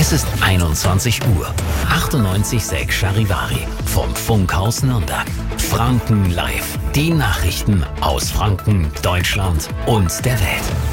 Es ist 21 Uhr. 98,6 Charivari vom Funkhaus Nürnberg. Franken live. Die Nachrichten aus Franken, Deutschland und der Welt.